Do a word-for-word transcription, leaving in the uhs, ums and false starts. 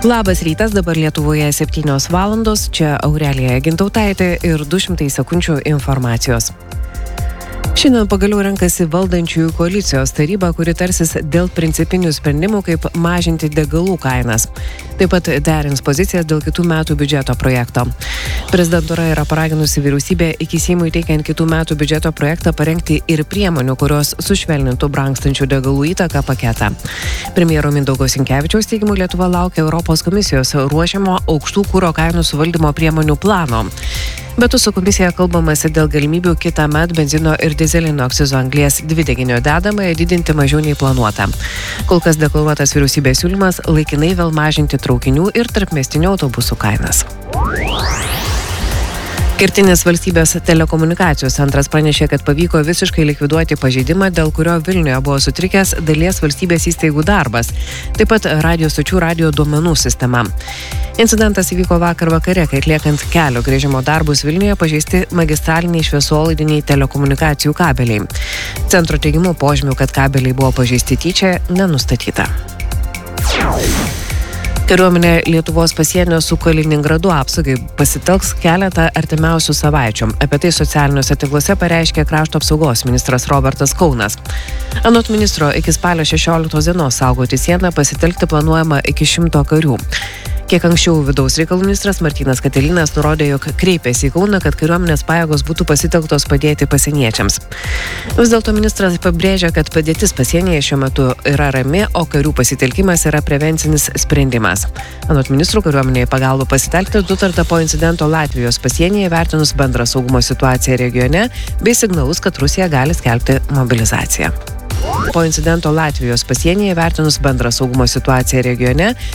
Labas rytas, dabar Lietuvoje septynios valandos, čia Aurelija Gintautaitė ir du šimtai sekundžių informacijos. Šiandien pagaliau renkasi valdančiųjų koalicijos taryba, kuri tarsis dėl principinių sprendimų, kaip mažinti degalų kainas. Taip pat derins pozicijas dėl kitų metų biudžeto projekto. Prezidentūra yra paraginusi vyriausybę iki Seimui teikiant kitų metų biudžeto projektą parengti ir priemonių, kurios sušvelnintų brangstančių degalų įtaką paketą. Premjero Mindaugo Sinkevičiaus teigimu Lietuva laukia Europos komisijos ruošiamo aukštų kuro kainų suvaldymo priemonių plano. Bet su komisija kalbamasi dėl galimybių kitąmet benzino ir dizelino akcizo anglies dvideginio dedamąją didinti mažiau nei planuota. Kol kas deklaruotas vyriausybės siūlymas laikinai vėl mažinti traukinių ir tarpmiestinių autobusų kainas. Kertinis valstybės telekomunikacijų centras pranešė, kad pavyko visiškai likviduoti pažeidimą, dėl kurio Vilniuje buvo sutrikęs dalies valstybės įstaigų darbas, taip pat radio stočių radio duomenų sistema. Incidentas įvyko vakar vakare, kai atliekant kelio gręžimo darbus Vilniuje pažeisti magistraliniai šviesolaidiniai telekomunikacijų kabeliai. Centro teigimu požymių, kad kabeliai buvo pažeisti tyčia, nenustatyta. Kariuomenė Lietuvos pasienio su Kaliningradu apsaugai pasitelks keletą artimiausių savaičių. Apie tai socialiniuose tinkluose pareiškė krašto apsaugos ministras Robertas Kaunas. Anot ministro, iki spalio šešioliktos dienos saugoti sieną pasitelkti planuojama iki šimto karių. Kiek anksčiau vidaus reikalų ministras Martynas Katilinas nurodė, jog kreipėsi į Kauną, kad kariuomenės pajėgos būtų pasitelktos padėti pasieniečiams. Vis dėlto ministras pabrėžia, kad padėtis pasienyje šiuo metu yra rami, o karių pasitelkimas yra prevencinis sprendimas. Anot ministrų, kariuomenėje pagalbą pasitelkti nutarta po incidento Latvijos pasienyje vertinus bendrą saugumo situaciją regione bei signalus, kad Rusija gali skelbti mobilizaciją. Po incidento Latvijos pasienyje vertinus bendrą saugumo situaciją regione